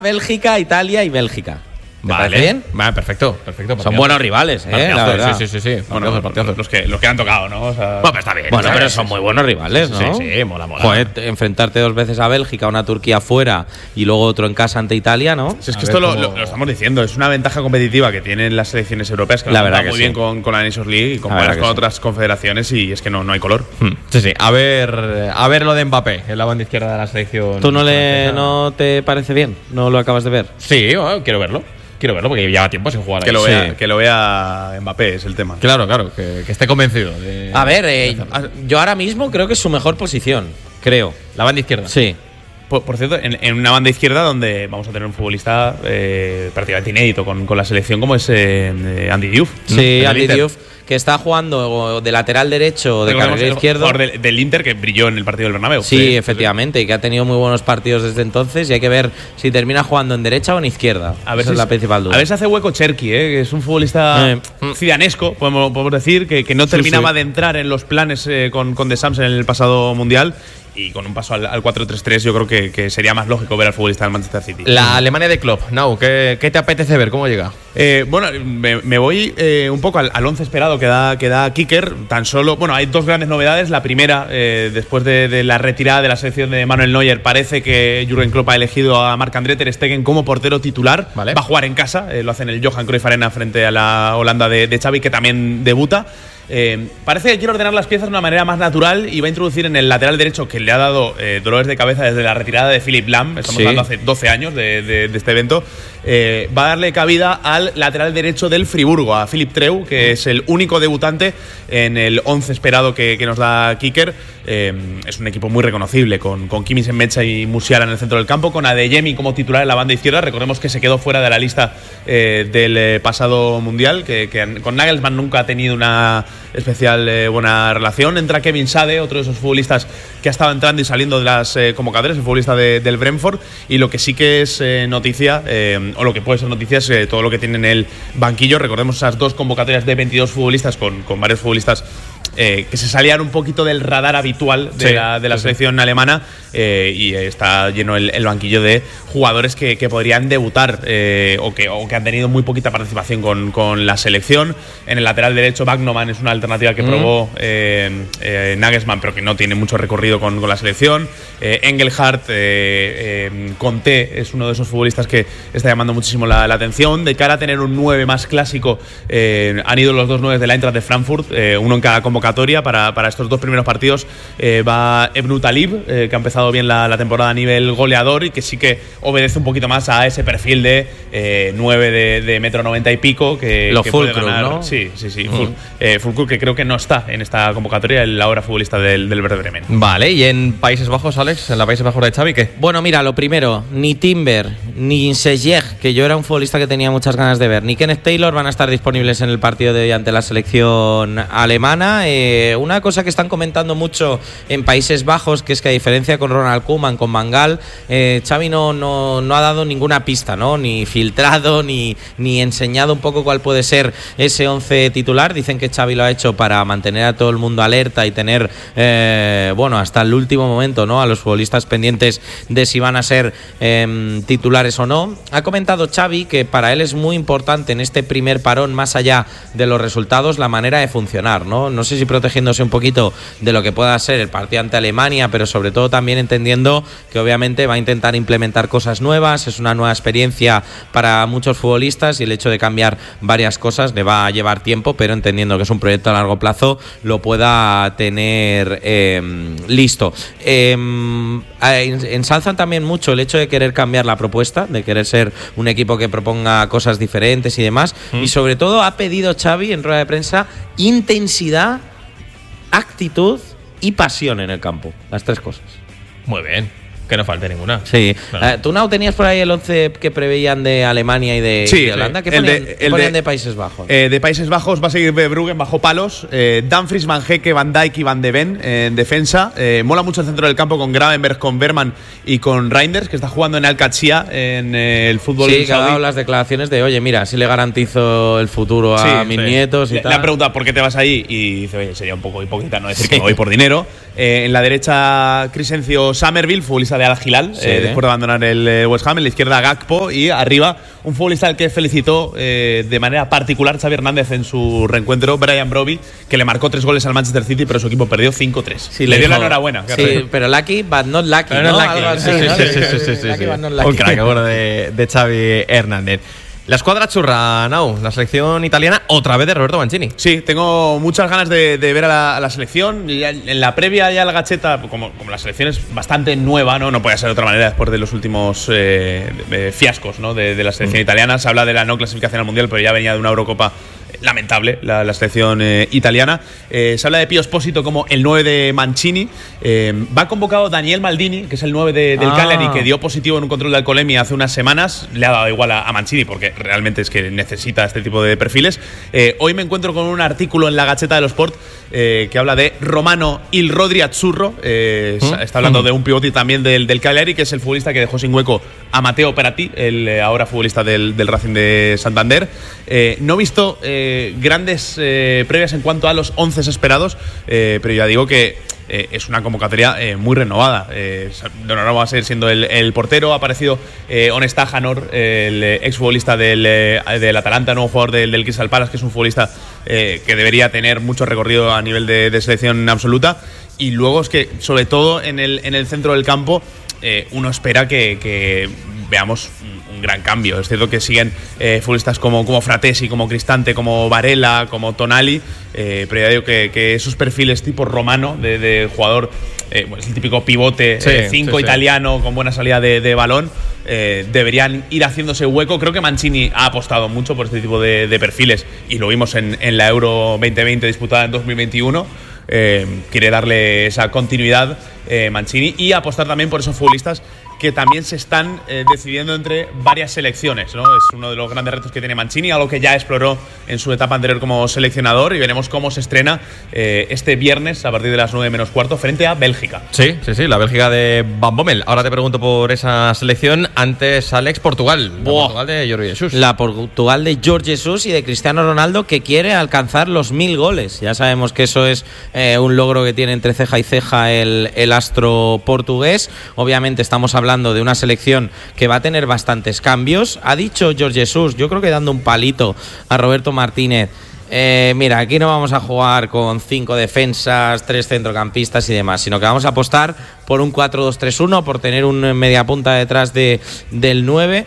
Bélgica, Italia y Bélgica. ¿Te Vale. parece bien? Vale, perfecto. Son buenos rivales, la verdad. Sí. Bueno, los que han tocado, ¿no? O sea, Bueno, pero está bien. Bueno, ¿sabes? pero son muy buenos rivales, ¿no? Sí, mola. Joder, enfrentarte 2 veces a Bélgica, una Turquía fuera y luego otro en casa ante Italia, ¿no? Si es que esto lo estamos diciendo, es una ventaja competitiva que tienen las selecciones europeas, que La lo verdad han que muy sí. bien con la Nations League y La comparas verdad con que otras confederaciones y es que no hay color. Sí. A ver lo de Mbappé en la banda izquierda de la selección. ¿Tú no te parece bien? ¿No lo acabas de ver? Sí, bueno, quiero verlo porque lleva tiempo sin jugar Que ahí. lo vea Mbappé es el tema. Claro, que esté convencido. A ver, yo ahora mismo creo que es su mejor posición. Creo. La banda izquierda. Sí. Por cierto, en una banda izquierda donde vamos a tener un futbolista prácticamente inédito con la selección como es Andy Diouf. Sí, Andy Inter. Diouf, que está jugando de lateral derecho o de Recordemos carrilero el izquierdo. jugador del Inter que brilló en el partido del Bernabéu. Sí, efectivamente, y que ha tenido muy buenos partidos desde entonces y hay que ver si termina jugando en derecha o en izquierda. Esa es la principal duda. A ver si hace hueco Cherki, que es un futbolista zidanesco, podemos decir, que no terminaba de entrar en los planes con De Sams en el pasado Mundial. Y con un paso al 4-3-3 yo creo que sería más lógico ver al futbolista del Manchester City. La Alemania de Klopp. Nau, ¿qué te apetece ver? ¿Cómo llega? Bueno, me voy un poco al 11 esperado que da Kicker. Tan solo, bueno, hay 2 grandes novedades. La primera, después de la retirada de la selección de Manuel Neuer, parece que Jürgen Klopp ha elegido a Marc-André ter Stegen como portero titular. Vale. Va a jugar en casa, lo hace en el Johan Cruyff Arena frente a la Holanda de Xavi, que también debuta. Parece que quiere ordenar las piezas de una manera más natural y va a introducir en el lateral derecho, que le ha dado dolores de cabeza desde la retirada de Philipp Lahm, estamos hablando hace 12 años de este evento, va a darle cabida al lateral derecho del Friburgo, a Philipp Treu, que es el único debutante en el 11 esperado que nos da Kicker. Es un equipo muy reconocible, con Kimmich en mecha y Musiala en el centro del campo, con Adeyemi como titular en la banda izquierda. Recordemos que se quedó fuera de la lista del pasado Mundial, que con Nagelsmann nunca ha tenido una especial buena relación. Entra Kevin Schade, otro de esos futbolistas que ha estado entrando y saliendo de las convocatorias, el futbolista del Brentford. Y lo que sí que es noticia, o lo que puede ser noticia, es todo lo que tiene en el banquillo. Recordemos esas 2 convocatorias de 22 futbolistas con varios futbolistas que se salían un poquito del radar habitual de la selección alemana, y está lleno el banquillo de jugadores que podrían debutar o que han tenido muy poquita participación con la selección. En el lateral derecho, Wagnerman es una alternativa que probó Nagelsmann, pero que no tiene mucho recorrido con la selección. Engelhardt, Conte es uno de esos futbolistas que está llamando muchísimo la atención. De cara a tener un 9 más clásico, han ido los 2 9 del Eintracht de Frankfurt, uno en cada convocatoria para estos 2 primeros partidos. Va Ebnu Talib, que ha empezado bien la temporada a nivel goleador y que sí que obedece un poquito más a ese perfil de 9 de metro 90 y pico que puede ganar, ¿no? Sí. Fulkrug, que creo que no está en esta convocatoria, el ahora futbolista del Werder Bremen. Vale, ¿y en Países Bajos, Alex? ¿En la Países Bajos de Xavi qué? Bueno, mira, lo primero, ni Timber, ni Sejeg, que yo era un futbolista que tenía muchas ganas de ver, ni Kenneth Taylor van a estar disponibles en el partido de hoy ante la selección alemana. Una cosa que están comentando mucho en Países Bajos, que es que a diferencia con Ronald Koeman, con Van Gaal, Xavi no ha dado ninguna pista, ¿no? Ni filtrado, ni enseñado un poco cuál puede ser ese 11 titular. Dicen que Xavi lo ha hecho para mantener a todo el mundo alerta y tener, hasta el último momento, ¿no?, a los futbolistas pendientes de si van a ser titulares o no. Ha comentado Xavi que para él es muy importante en este primer parón, más allá de los resultados, la manera de funcionar, ¿no? No sé si protegiéndose un poquito de lo que pueda ser el partido ante Alemania, pero sobre todo también entendiendo que obviamente va a intentar implementar cosas nuevas, es una nueva experiencia para muchos futbolistas y el hecho de cambiar varias cosas le va a llevar tiempo, pero entendiendo que es un proyecto a largo plazo, lo pueda tener listo. Ensalzan también mucho el hecho de querer cambiar la propuesta, de querer ser un equipo que proponga cosas diferentes y demás, y sobre todo ha pedido Xavi en rueda de prensa intensidad, actitud y pasión en el campo, las 3 cosas. Muy bien, que no falte ninguna. Sí. Claro. ¿Tú, Nau, tenías por ahí el 11 que preveían de Alemania y de Holanda? ¿Qué ponían de Países Bajos? De Países Bajos va a seguir Bruggen bajo palos, Dumfries, Van Hecke, Van Dijk y Van de Ven en defensa. Mola mucho el centro del campo con Gravenberch, con Berman y con Reinders, que está jugando en Al-Qadsiya en el fútbol saudí. Sí, que ha dado saudí. las declaraciones de, oye, mira, si le garantizo el futuro a mis nietos y tal. Le ha preguntado por qué te vas ahí y dice, oye, sería un poco hipócrita no decir que me voy por dinero. En la derecha, Crescencio Summerville, futbolista de Al Hilal, después de abandonar el West Ham. En la izquierda, Gakpo. Y arriba, un futbolista al que felicitó de manera particular Xavi Hernández en su reencuentro, Brian Brobby, que le marcó 3 goles al Manchester City, pero su equipo perdió 5-3. Sí, le dio la enhorabuena. Sí, pero lucky, but not lucky. Pero ¿no? no lucky. Algo así, Sí. Lucky, but not lucky. Un crack, bueno, de Xavi Hernández. La escuadra churra, Nau, la selección italiana, otra vez de Roberto Mancini. Sí, tengo muchas ganas de ver a la selección. Ya en la previa ya la Gacheta, como la selección es bastante nueva, no puede ser de otra manera después de los últimos fiascos, ¿no? de la selección italiana. Se habla de la no clasificación al Mundial, pero ya venía de una Eurocopa lamentable la selección italiana. Se habla de Pio Esposito como el 9 de Mancini. Va convocado Daniel Maldini, que es el 9 del Cagliari, que dio positivo en un control de alcoholemia hace unas semanas. Le ha dado igual a Mancini porque realmente es que necesita este tipo de perfiles. Hoy me encuentro con un artículo en la Gazzetta dello Sport que habla de Romano il Rodri Azzurro. Está hablando de un pivote también del Cagliari, que es el futbolista que dejó sin hueco a Matteo Peratti, el ahora futbolista del Racing de Santander. No he visto grandes previas en cuanto a los 11 esperados, pero ya digo que es una convocatoria muy renovada. Donnarumma va a seguir siendo el portero. Ha aparecido Onesta Janor, el exfutbolista del Atalanta, nuevo jugador del Crystal Palace, que es un futbolista que debería tener mucho recorrido a nivel de selección absoluta. Y luego es que, sobre todo en el centro del campo, uno espera que veamos un gran cambio. Es cierto que siguen futbolistas como Fratesi, como Cristante, como Varela, como Tonali, pero ya digo que esos perfiles tipo Romano de jugador, es el típico pivote 5 italiano con buena salida de balón, deberían ir haciéndose hueco. Creo que Mancini ha apostado mucho por este tipo de perfiles y lo vimos en la Euro 2020 disputada en 2021. Quiere darle esa continuidad Mancini y apostar también por esos futbolistas que también se están decidiendo entre varias selecciones, ¿no? Es uno de los grandes retos que tiene Mancini, algo que ya exploró en su etapa anterior como seleccionador, y veremos cómo se estrena este viernes a partir de las 9:15 frente a Bélgica. Sí, la Bélgica de Van Bommel. Ahora te pregunto por esa selección. Antes, Alex, Portugal. La Portugal de Jorge Jesus. La Portugal de Jorge Jesus y de Cristiano Ronaldo, que quiere alcanzar los 1000 goles. Ya sabemos que eso es un logro que tiene entre ceja y ceja el astro portugués. Obviamente estamos hablando de una selección que va a tener bastantes cambios. Ha dicho Jorge Jesus, yo creo que dando un palito a Roberto Martínez, mira, aquí no vamos a jugar con 5 defensas, 3 centrocampistas y demás, sino que vamos a apostar por un 4-2-3-1, por tener un mediapunta detrás del 9.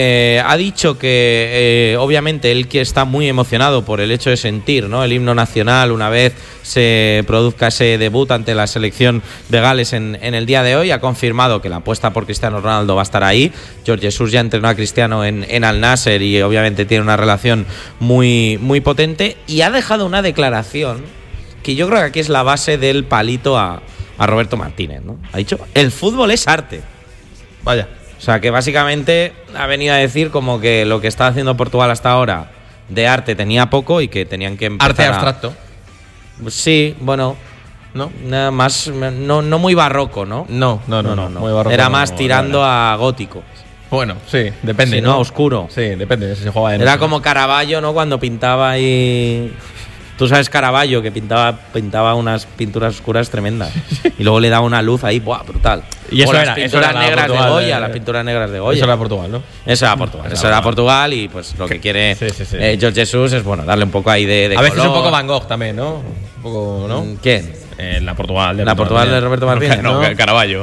Ha dicho que obviamente él que está muy emocionado por el hecho de sentir, ¿no?, el himno nacional una vez se produzca ese debut ante la selección de Gales en el día de hoy. Ha confirmado que la apuesta por Cristiano Ronaldo va a estar ahí. Jorge Jesus ya entrenó a Cristiano en Al Nassr y obviamente tiene una relación muy, muy potente, y ha dejado una declaración que yo creo que aquí es la base del palito a Roberto Martínez, ¿no? Ha dicho: el fútbol es arte. Vaya. O sea, que básicamente ha venido a decir como que lo que está haciendo Portugal hasta ahora de arte tenía poco y que tenían que empezar arte abstracto. Sí, bueno, no, nada más, no muy barroco, ¿no? No. Muy barroco. Era más tirando a gótico. Bueno, sí, depende. Sí, ¿no? Oscuro. Sí, depende si se juega de Era noche, como Caravaggio, ¿no? Cuando pintaba ahí. Tú sabes Caravaggio, que pintaba unas pinturas oscuras tremendas. Y luego le daba una luz ahí, ¡buah! Brutal. Y eso o las era, pinturas eso negras Portugal, de Goya, las pinturas negras de Goya. Eso era Portugal, ¿no? Eso era Portugal. Eso era Portugal, y pues lo que quiere Jorge Jesus es, bueno, darle un poco ahí de a veces color. un poco Van Gogh también, ¿no? Un poco, ¿no? ¿Quién? La Portugal de Roberto Martínez. No, Caravaggio.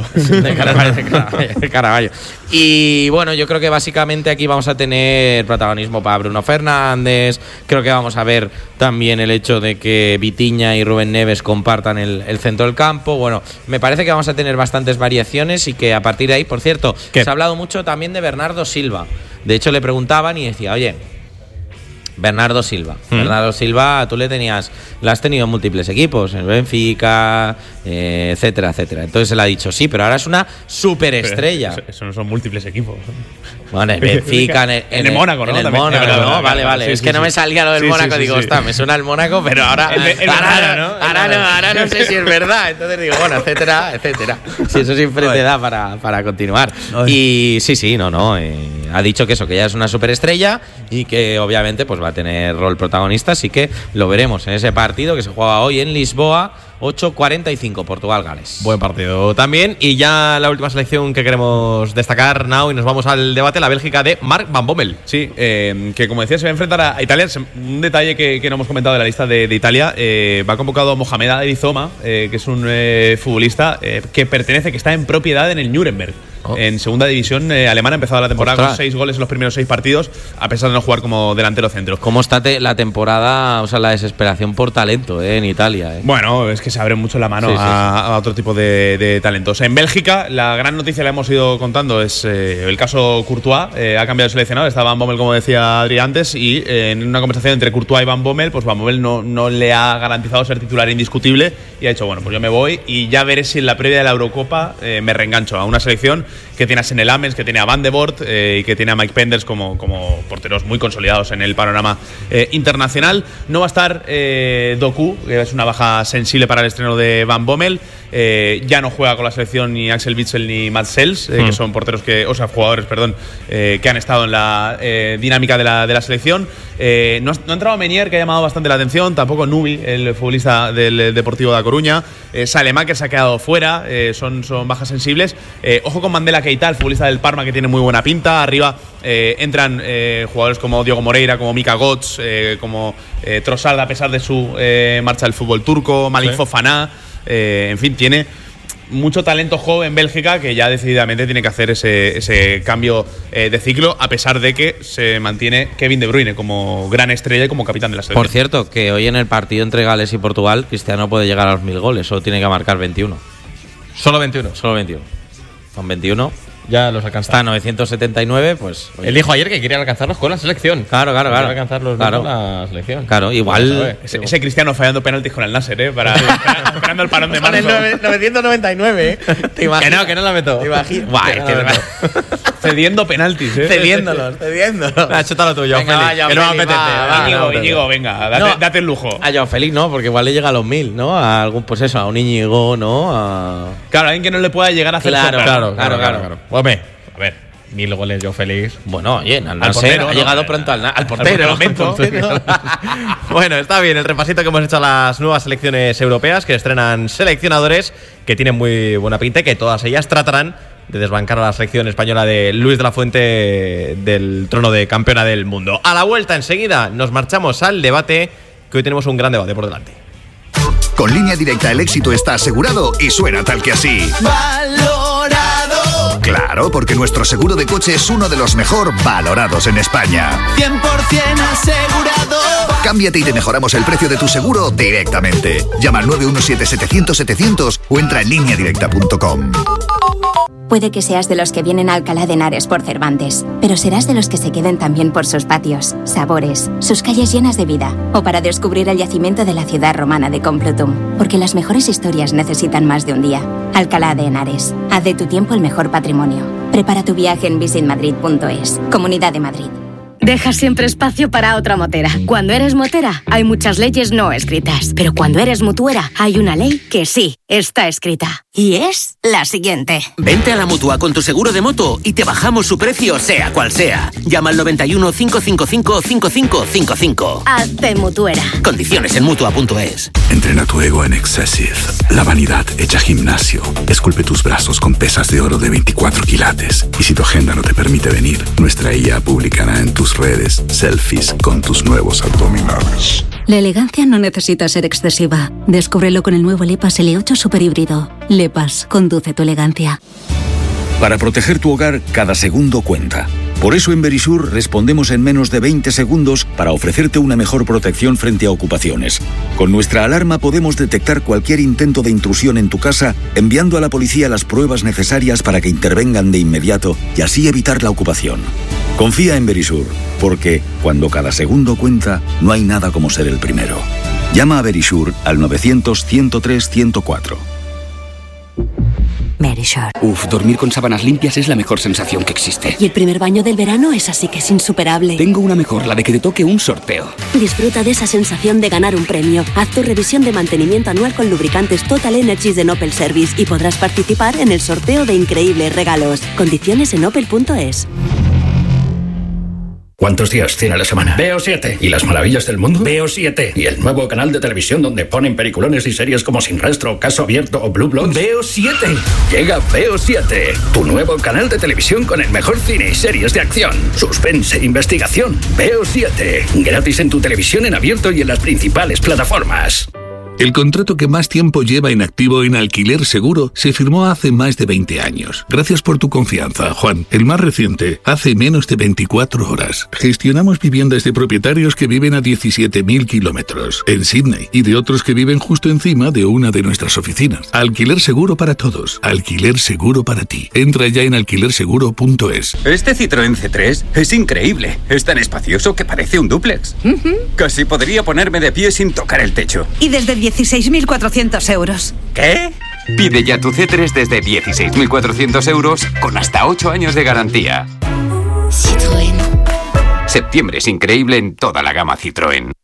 De Caravaggio. Y bueno, yo creo que básicamente aquí vamos a tener protagonismo para Bruno Fernández. Creo que vamos a ver también el hecho de que Vitinha y Rubén Neves compartan el centro del campo. Bueno, me parece que vamos a tener bastantes variaciones y que a partir de ahí, por cierto, se ha hablado mucho también de Bernardo Silva. De hecho, le preguntaban y decía: oye, Bernardo Silva. Bernardo Silva, tú le has tenido en múltiples equipos, en Benfica, etcétera, etcétera. Entonces él ha dicho: sí, pero ahora es una superestrella. Eso no son múltiples equipos. Bueno, en Benfica, en el Mónaco, ¿no? En el Mónaco, ¿no? Vale. Es que no me salía lo del Mónaco. Digo, está, me suena el Mónaco, pero ahora no sé si es verdad. Entonces digo, bueno, etcétera, etcétera. Si eso siempre te da para continuar. Y sí, ha dicho que eso, que ya es una superestrella y que obviamente pues va a tener rol protagonista, así que lo veremos en ese partido que se juega hoy en Lisboa 8:45, Portugal-Gales. Buen partido también. Y ya la última selección que queremos destacar, Nao, y nos vamos al debate, la Bélgica de Mark Van Bommel. Sí, que como decía, se va a enfrentar a Italia. Un detalle que no hemos comentado de la lista de Italia, va convocado Mohamed Adizoma, que es un futbolista que está en propiedad en el Nuremberg. En segunda división alemana, ha empezado la temporada con 6 goles en los primeros 6 partidos, a pesar de no jugar como delantero centro. ¿Cómo está la temporada, o sea, la desesperación por talento en Italia? Bueno, es que se abre mucho la mano a otro tipo de talentos. En Bélgica, la gran noticia la hemos ido contando es el caso Courtois. Ha cambiado de seleccionado, está Van Bommel, como decía Adri antes, y en una conversación entre Courtois y Van Bommel, pues Van Bommel no le ha garantizado ser titular indiscutible y ha dicho, bueno, pues yo me voy y ya veré si en la previa de la Eurocopa me reengancho a una selección que tiene a Senne Lammens, que tiene a Van de Voort y que tiene a Mike Penders como porteros muy consolidados en el panorama internacional. No va a estar Doku, que es una baja sensible para el estreno de Van Bommel. Ya no juega con la selección ni Axel Witsel ni Mats Sels, que son jugadores que han estado en la dinámica de la selección. No ha entrado Menier, que ha llamado bastante la atención, tampoco Nubi, el futbolista del Deportivo da Coruña. Salemaker se ha quedado fuera, son bajas sensibles. Ojo con Mandela Keita, el futbolista del Parma, que tiene muy buena pinta. Arriba entran jugadores como Diogo Moreira, como Mika Götze, como Trossard, a pesar de su marcha al fútbol turco, Malik Fofana. En fin, tiene mucho talento joven Bélgica que ya decididamente tiene que hacer ese cambio de ciclo, a pesar de que se mantiene Kevin De Bruyne como gran estrella y como capitán de la selección. Por cierto, que hoy en el partido entre Gales y Portugal, Cristiano puede llegar a los 1000 goles, solo tiene que marcar 21. Solo 21. Solo 21. Con 21 ya los alcanza. Está a 979, pues. Oye. Él dijo ayer que querían alcanzarlos con la selección. Claro. Alcanzarlos con la selección. Claro, igual. Ese Cristiano fallando penaltis con el Nasser, esperando el parón de marzo. 999, ¿Te imaginas? Que no la meto. ¿Te imaginas? Cediendo penaltis, Cediéndolos. Chútalo tuyo, Félix. Que no me apetece. Íñigo, venga, date el lujo. A Joao Félix no, porque igual le llega a los 1000, ¿no? A algún, pues eso, a un Íñigo, ¿no? Claro, alguien que no le pueda llegar a hacer Claro. Hombre, a ver, 1000 goles yo feliz. Bueno, oye, al Nasser ha llegado pronto al portero. Bueno, está bien el repasito que hemos hecho a las nuevas selecciones europeas que estrenan seleccionadores que tienen muy buena pinta y que todas ellas tratarán de desbancar a la selección española de Luis de la Fuente del trono de campeona del mundo. A la vuelta enseguida nos marchamos al debate, que hoy tenemos un gran debate por delante. Con Línea Directa el éxito está asegurado y suena tal que así. ¡Valorado! Claro, porque nuestro seguro de coche es uno de los mejor valorados en España. 100% asegurado. Cámbiate y te mejoramos el precio de tu seguro directamente. Llama al 917-700-700 o entra en lineadirecta.com. Puede que seas de los que vienen a Alcalá de Henares por Cervantes, pero serás de los que se queden también por sus patios, sabores, sus calles llenas de vida, o para descubrir el yacimiento de la ciudad romana de Complutum, porque las mejores historias necesitan más de un día. Alcalá de Henares, haz de tu tiempo el mejor patrimonio. Prepara tu viaje en visitmadrid.es, Comunidad de Madrid. Deja siempre espacio para otra motera. Cuando eres motera, hay muchas leyes no escritas. Pero cuando eres mutuera, hay una ley que sí está escrita. Y es la siguiente. Vente a la Mutua con tu seguro de moto y te bajamos su precio sea cual sea. Llama al 91 555 5555. Hazte mutuera. Condiciones en Mutua.es. Entrena tu ego en Excessive. La vanidad hecha gimnasio. Esculpe tus brazos con pesas de oro de 24 quilates. Y si tu agenda no te permite venir, nuestra IA publicará en tus redes selfies con tus nuevos abdominales. La elegancia no necesita ser excesiva. Descúbrelo con el nuevo LEPAS L8 Super Híbrido. LEPAS, conduce tu elegancia. Para proteger tu hogar, cada segundo cuenta. Por eso en Verisur respondemos en menos de 20 segundos para ofrecerte una mejor protección frente a ocupaciones. Con nuestra alarma podemos detectar cualquier intento de intrusión en tu casa, enviando a la policía las pruebas necesarias para que intervengan de inmediato y así evitar la ocupación. Confía en Verisur, porque cuando cada segundo cuenta, no hay nada como ser el primero. Llama a Verisur al 900-103-104. Verisur. Dormir con sábanas limpias es la mejor sensación que existe. Y el primer baño del verano es así que es insuperable. Tengo una mejor, la de que te toque un sorteo. Disfruta de esa sensación de ganar un premio. Haz tu revisión de mantenimiento anual con lubricantes Total Energies de Opel Service y podrás participar en el sorteo de increíbles regalos. Condiciones en opel.es. ¿Cuántos días tiene la semana? Veo 7. ¿Y las maravillas del mundo? Veo 7. ¿Y el nuevo canal de televisión donde ponen peliculones y series como Sin Rastro, Caso Abierto o Blue Bloods? Veo 7. Llega Veo 7, tu nuevo canal de televisión con el mejor cine y series de acción, suspense, investigación. Veo 7. Gratis en tu televisión en abierto y en las principales plataformas. El contrato que más tiempo lleva en activo en Alquiler Seguro se firmó hace más de 20 años. Gracias por tu confianza, Juan. El más reciente, hace menos de 24 horas. Gestionamos viviendas de propietarios que viven a 17.000 kilómetros en Sydney y de otros que viven justo encima de una de nuestras oficinas. Alquiler Seguro para todos. Alquiler Seguro para ti. Entra ya en alquilerseguro.es. Este Citroën C3 es increíble. Es tan espacioso que parece un dúplex. Casi podría ponerme de pie sin tocar el techo. Y desde 16.400 euros. ¿Qué? Pide ya tu C3 desde 16.400 euros con hasta 8 años de garantía. Citroën. Septiembre es increíble en toda la gama Citroën.